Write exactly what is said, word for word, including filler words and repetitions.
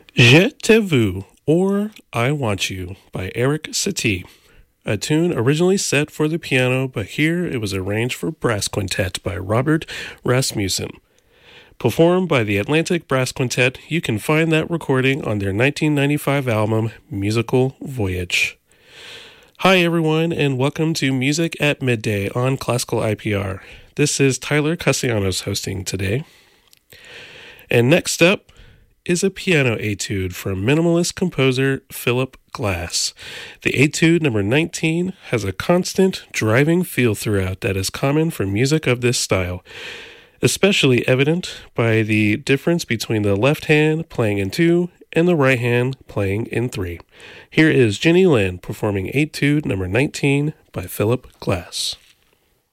Je te veux, or I Want You, by Eric Satie. A tune originally set for the piano, but here it was arranged for brass quintet by Robert Rasmussen. Performed by the Atlantic Brass Quintet, you can find that recording on their nineteen ninety-five album, Musical Voyage. Hi everyone, and welcome to Music at Midday on Classical I P R. This is Tyler Castellanos hosting today. And next up is a piano etude from minimalist composer Philip Glass. The etude number nineteen has a constant, driving feel throughout that is common for music of this style, especially evident by the difference between the left hand playing in two and the right hand playing in three. Here is Jenny Lin performing etude number nineteen by Philip Glass.